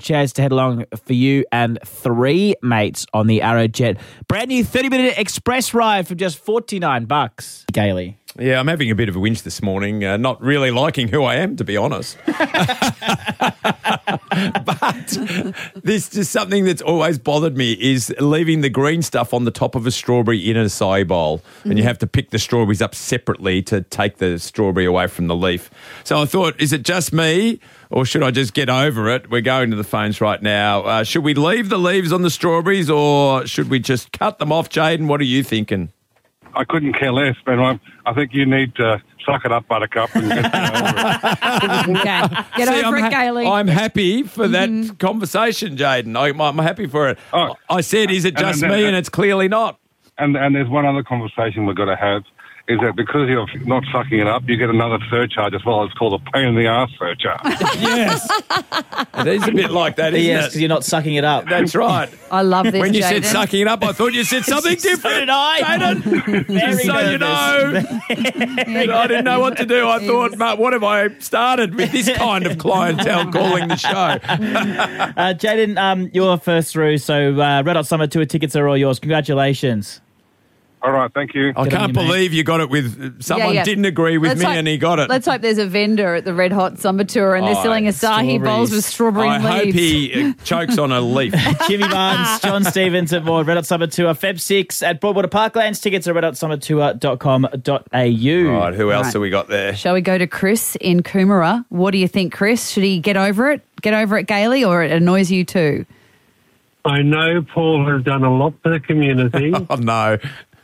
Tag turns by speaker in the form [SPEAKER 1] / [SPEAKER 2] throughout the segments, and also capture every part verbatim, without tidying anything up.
[SPEAKER 1] chance to head along for you and three mates on the Arrowjet. Brand new thirty-minute express ride for just forty-nine bucks. Gailey.
[SPEAKER 2] Yeah, I'm having a bit of a whinge this morning, uh, not really liking who I am, to be honest. But this is something that's always bothered me is leaving the green stuff on the top of a strawberry in an acai bowl. Mm-hmm. And you have to pick the strawberries up separately to take the strawberry away from the leaf. So I thought, is it just me or should I just get over it? We're going to the phones right now. Uh, should we leave the leaves on the strawberries or should we just cut them off, Jaden? What are you thinking?
[SPEAKER 3] I couldn't care less, but I'm, I think you need to suck it up, Buttercup, and get over it.
[SPEAKER 4] Okay. Get
[SPEAKER 2] See,
[SPEAKER 4] over
[SPEAKER 2] I'm
[SPEAKER 4] it, Gailey.
[SPEAKER 2] I'm happy for that
[SPEAKER 4] Mm-hmm.
[SPEAKER 2] conversation, Jaden. I'm, I'm happy for it.
[SPEAKER 3] Oh,
[SPEAKER 2] I said, is it
[SPEAKER 3] and
[SPEAKER 2] just
[SPEAKER 3] then-
[SPEAKER 2] me? And it's clearly not.
[SPEAKER 3] And and there's one other conversation we've got to have, is that because you're not sucking it up, you get another surcharge as well. It's called a pain in the arse surcharge.
[SPEAKER 2] Yes. It is a bit like that, isn't
[SPEAKER 1] Yes,
[SPEAKER 2] it?
[SPEAKER 1] because you're not sucking it up.
[SPEAKER 2] That's right.
[SPEAKER 4] I love this,
[SPEAKER 2] When you said
[SPEAKER 4] Jaden.
[SPEAKER 2] sucking it up, I thought you said something different.
[SPEAKER 1] So did I.
[SPEAKER 2] Jaden.
[SPEAKER 1] Very
[SPEAKER 2] Just so you know. I didn't know what to do. I thought, Mark, what have I started with this kind of clientele calling the show?
[SPEAKER 1] Uh, Jaden, um, you're first through, so uh, Red Hot Summer Tour tickets are all yours. Congratulations.
[SPEAKER 3] All right, thank you.
[SPEAKER 2] I
[SPEAKER 1] Good on
[SPEAKER 2] can't
[SPEAKER 1] you, mate.
[SPEAKER 2] believe you got it with someone
[SPEAKER 4] Yeah, yeah.
[SPEAKER 2] didn't agree with
[SPEAKER 4] Let's
[SPEAKER 2] me
[SPEAKER 4] hope-
[SPEAKER 2] and he got it.
[SPEAKER 4] Let's hope there's a vendor at the Red Hot Summer Tour and they're
[SPEAKER 2] Oh,
[SPEAKER 4] selling acai bowls with strawberry
[SPEAKER 2] I
[SPEAKER 4] leaves.
[SPEAKER 2] hope he uh, chokes on a leaf.
[SPEAKER 1] Jimmy Barnes, John Stevens at More Red Hot Summer Tour, February sixth at Broadwater Parklands. Tickets are red hot summer tour dot com dot a u.
[SPEAKER 2] Right, who else
[SPEAKER 4] Right.
[SPEAKER 2] have we got there?
[SPEAKER 4] Shall we go to Chris in Coomera? What do you think, Chris? Should he get over it? Get over it, Gailey, or it annoys you too?
[SPEAKER 5] I know Paul has done a lot for the community.
[SPEAKER 2] Oh, no.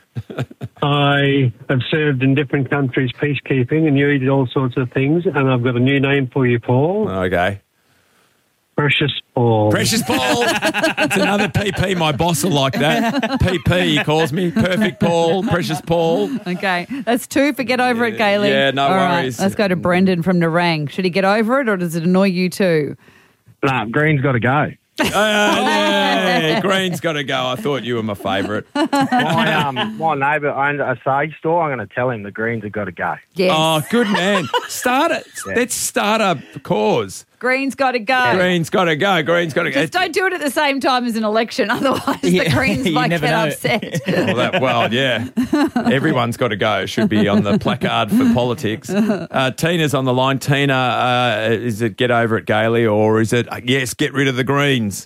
[SPEAKER 5] I have served in different countries peacekeeping and you did all sorts of things, and I've got a new name for you, Paul.
[SPEAKER 2] Okay.
[SPEAKER 5] Precious Paul.
[SPEAKER 2] Precious Paul. It's another P P. My boss will like that. P P, he calls me. Perfect Paul. Precious Paul.
[SPEAKER 4] Okay, that's two for get over it, Gailey.
[SPEAKER 2] Yeah, no
[SPEAKER 4] All right,
[SPEAKER 2] worries.
[SPEAKER 4] let's go to Brendan from Narang. Should he get over it or does it annoy you too?
[SPEAKER 6] Nah, Green's got to go.
[SPEAKER 2] Uh, yeah, Green's got to go. I thought you were my favourite.
[SPEAKER 6] My um, my neighbour owns a sage store. I'm going to tell him the Greens have got to go.
[SPEAKER 4] Yes.
[SPEAKER 2] Oh, good man. Start it.
[SPEAKER 6] Yeah.
[SPEAKER 2] Let's start a cause.
[SPEAKER 4] Green's got to go.
[SPEAKER 2] Green's got to go. Green's got to go.
[SPEAKER 4] Just don't do it at the same time as an election, otherwise the
[SPEAKER 1] Yeah,
[SPEAKER 4] Greens
[SPEAKER 1] you
[SPEAKER 4] might
[SPEAKER 1] never
[SPEAKER 4] get
[SPEAKER 1] know.
[SPEAKER 4] upset.
[SPEAKER 2] Well, that, well, yeah. Everyone's got to go. Should be on the placard for politics. Uh, Tina's on the line. Tina, uh, is it get over it, Gailey, or is it, uh, yes, get rid of the Greens?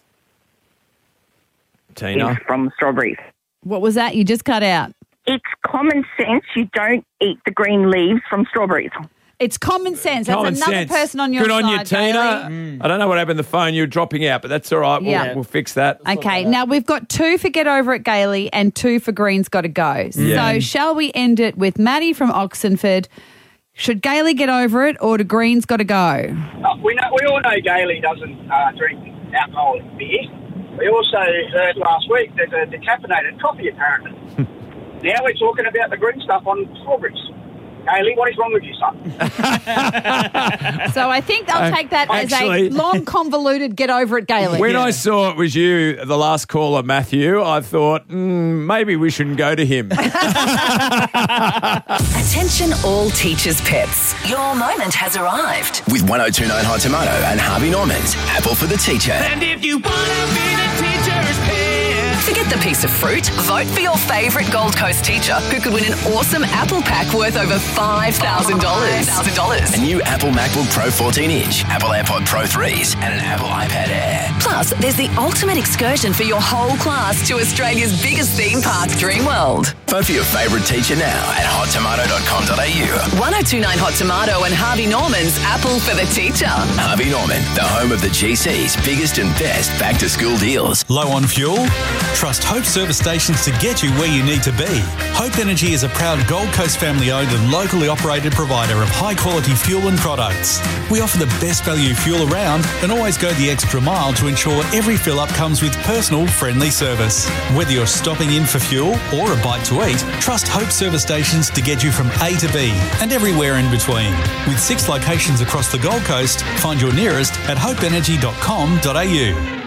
[SPEAKER 2] Tina?
[SPEAKER 7] From strawberries.
[SPEAKER 4] What was that? You just cut out.
[SPEAKER 7] It's common sense you don't eat the green leaves from strawberries.
[SPEAKER 4] It's common sense. That's
[SPEAKER 2] Common
[SPEAKER 4] another
[SPEAKER 2] sense.
[SPEAKER 4] person on your
[SPEAKER 2] Good on
[SPEAKER 4] side,
[SPEAKER 2] you, Tina.
[SPEAKER 4] Gailey.
[SPEAKER 2] I don't know what happened to the phone. You were dropping out, but that's all right. We'll,
[SPEAKER 4] Yeah.
[SPEAKER 2] we'll fix that.
[SPEAKER 4] Okay, now we've got two for Get Over It, Gailey, and two for Green's Got to Go.
[SPEAKER 2] Yeah.
[SPEAKER 4] So shall we end it with Maddie from Oxenford? Should Gailey get over it or do Green's Got to go?
[SPEAKER 8] Uh, we know, we all know Gailey doesn't uh, drink alcoholic beer. We also heard last week there's a decaffeinated coffee apparently. Now we're talking about the green stuff on strawberries. Gailey, what is wrong with you, son?
[SPEAKER 4] So I think I'll
[SPEAKER 2] Uh,
[SPEAKER 4] take that
[SPEAKER 2] actually-
[SPEAKER 4] as a long, convoluted Get Over It, Gailey.
[SPEAKER 2] When I saw it was you, the last caller, Matthew, I thought, mm, maybe we shouldn't go to him.
[SPEAKER 9] Attention all teachers' pets. Your moment has arrived.
[SPEAKER 10] With one oh two point nine Hot Tomato and Harvey Norman's Apple for the Teacher.
[SPEAKER 9] And if you want to be the teacher's pet. Forget the piece of fruit. Vote for your favourite Gold Coast teacher who could win an awesome Apple pack worth over five thousand dollars. five thousand dollars.
[SPEAKER 10] A new Apple MacBook Pro fourteen inch, Apple AirPod Pro threes, and an Apple iPad Air.
[SPEAKER 9] Plus, there's the ultimate excursion for your whole class to Australia's biggest theme park, Dreamworld.
[SPEAKER 10] Vote for your favourite teacher now at hot tomato dot com dot a u.
[SPEAKER 9] one oh two point nine Hot Tomato and Harvey Norman's Apple for the Teacher.
[SPEAKER 10] Harvey Norman, the home of the G C's biggest and best back-to-school deals.
[SPEAKER 11] Low on fuel? Trust Hope Service Stations to get you where you need to be. Hope Energy is a proud Gold Coast family-owned and locally operated provider of high-quality fuel and products. We offer the best value fuel around and always go the extra mile to ensure every fill-up comes with personal, friendly service. Whether you're stopping in for fuel or a bite to eat, trust Hope Service Stations to get you from A to B and everywhere in between. With six locations across the Gold Coast, find your nearest at hope energy dot com dot a u.